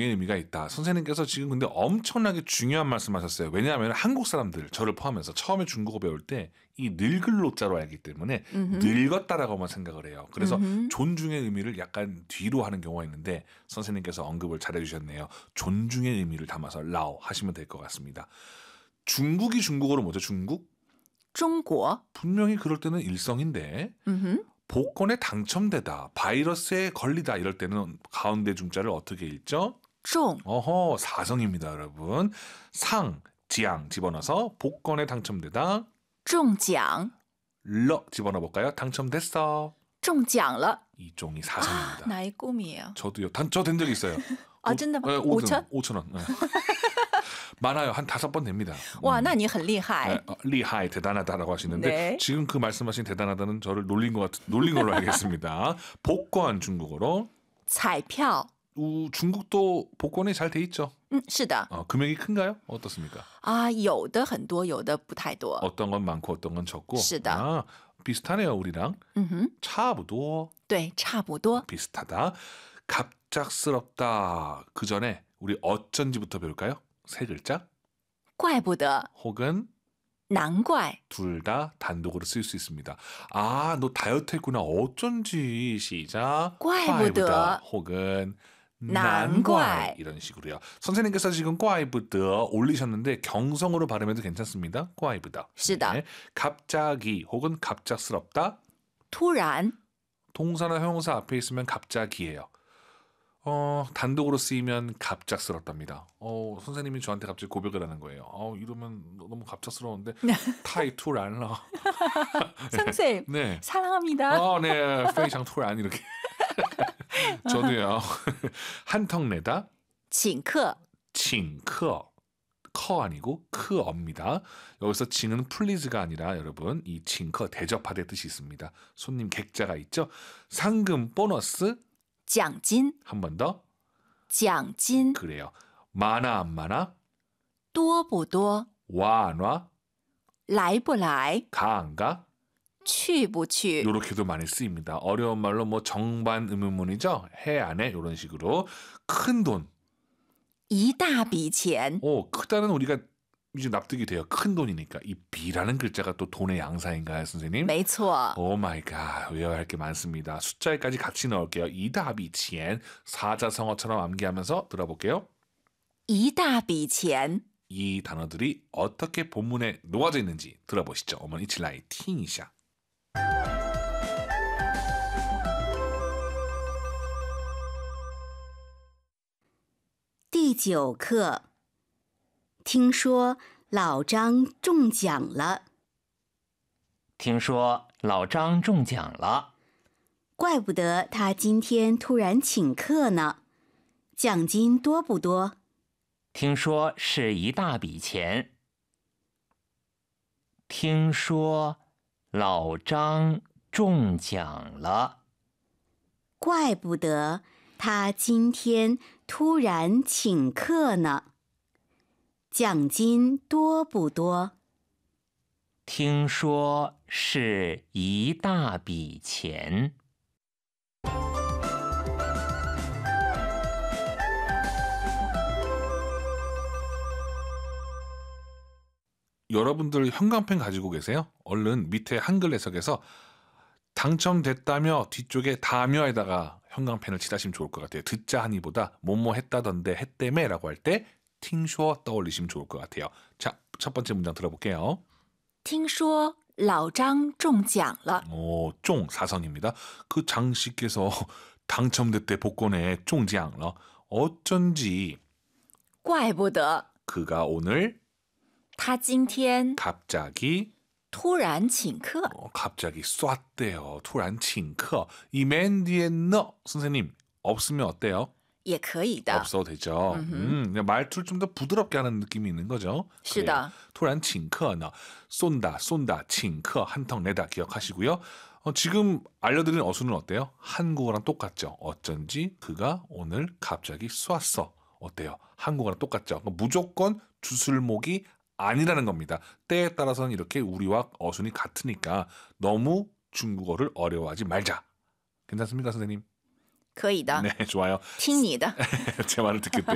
존중의 의미가 있다. 선생님께서 지금 근데 엄청나게 중요한 말씀하셨어요. 왜냐하면 한국 사람들 저를 포함해서 처음에 중국어 배울 때 이 늙을 노자로 알기 때문에 늙었다라고만 생각을 해요. 그래서 존중의 의미를 약간 뒤로 하는 경우가 있는데 선생님께서 언급을 잘해주셨네요. 존중의 의미를 담아서 라오 하시면 될 것 같습니다. 중국이 중국어로 뭐죠? 중국? 中国 분명히 그럴 때는 일성인데 복권에 당첨되다, 바이러스에 걸리다 이럴 때는 가운데 중자를 어떻게 읽죠? 中 어허, 사성입니다, 여러분. 상, 지양 집어넣어서 복권에 당첨되다. 中奖 러 집어넣어 볼까요? 당첨됐어. 中奖了 이 종이 사성입니다. 나의 꿈이에요. 저도요. 저 된 적이 있어요. 아, 真的吗? 5천? 5천? 5,000원. 네. 많아요. 한 5번 됩니다. 哇，那你很厉害. 네, 리하이 대단하다라고 하시는데 네. 지금 그 말씀하신 대단하다는 저를 놀린 걸로 알겠습니다. 복권 중국어로 彩票 중국도 복권이 잘 돼 있죠. 是的 금액이 큰가요? 어떻습니까? 啊，有的很多，有的不太多。 어떤 건 많고 어떤 건 적고. 是的 아, 비슷하네요, 우리랑. 差不多对，差不多。 비슷하다. 갑작스럽다. 그 전에 우리 어쩐지부터 배울까요? 세 글자. 怪不得， 혹은 难怪， 둘 다 단독으로 쓸 수 있습니다. 아, 너 다이어트 했구나. 어쩐지. 시작. 怪不得 혹은 难怪 이런 식으로요. 선생님께서 지금 怪不得 올리셨는데 경성으로 발음해도 괜찮습니다. 怪不得是的 네. 갑자기 혹은 갑작스럽다. 突然， 동사나 형용사 앞에 있으면 갑자기예요. 단독으로 쓰이면 갑작스럽답니다. 선생님이 저한테 갑자기 고백을 하는 거예요. 이러면 너무 갑작스러운데 타이 투란라. 선생님 네. 사랑합니다. 네. 非常突然 이렇게. 저도요. 한턱 내다. 请客， 请客. 커 아니고 크어입니다. 여기서 칭은 플리즈가 아니라 여러분 이 칭커 대접하다의 뜻이 있습니다. 손님 객자가 있죠. 상금 보너스 奖金， 한 번 더. 奖金 그래요. 많아 안 많아? 多不多， 와 안 와? 来不来， 가 안 가? 去不去， 요렇게도 많이 쓰입니다. 어려운 말로 뭐 정반 의문문이죠. 해 안 해? 이런 식으로 큰 돈. 一大笔钱， 크다는 우리가 이제 납득이 돼요. 큰 돈이니까. 이 B라는 글자가 또 돈의 양사인가요, 선생님? 没错， 오 마이 갓. 외워야 할 게 많습니다. 숫자에까지 같이 넣을게요. 이다비치엔 사자성어처럼 암기하면서 들어볼게요. 一大笔钱， 이 단어들이 어떻게 본문에 놓아져 있는지 들어보시죠. 어머니 칠라이 팅이샤. 第9课，听说老张中奖了， 听说老张中奖了， 怪不得他今天突然请客呢。奖金多不多？ 听说是一大笔钱。听说老张中奖了， 怪不得他今天突然请客呢。奖金多不多？ 听说是一大笔钱。 여러분들 형광펜 가지고 계세요? 얼른 밑에 한글 해석에서 당첨됐다며 뒤쪽에 다며에다가 형광펜을 칠하시면 좋을 것 같아요. 듣자 하니보다 뭐뭐 했다던데 했다며라고 할 때 팅쇼 떠올리시면 좋을 것 같아요. 자, 첫 번째 문장 들어볼게요. 听说老张中奖了， 쫑 사성입니다. 그 장씨께서 당첨됐대 복권에 쫑지앙러. 어쩐지 怪不得 그가 오늘 他今天 갑자기 突然请客， 갑자기 쐈대요. 투란 칭커. 이 맨 뒤에 너 선생님 없으면 어때요? 也可以的。 없어도 되죠. 그냥 말투를 좀 더 부드럽게 하는 느낌이 있는 거죠. 是的， 투란 칭커 너 쏜다 칭커 한턱 내다 기억하시고요. 지금 알려드린 어수는 어때요? 한국어랑 똑같죠. 어쩐지 그가 오늘 갑자기 쐈어. 어때요? 한국어랑 똑같죠. 무조건 주술목이 아니라는 겁니다. 때에 따라서는 이렇게 우리와 어순이 같으니까 너무 중국어를 어려워하지 말자. 괜찮습니까, 선생님? 可以的。 네, 좋아요. 听你的。 제 말을 듣겠대요.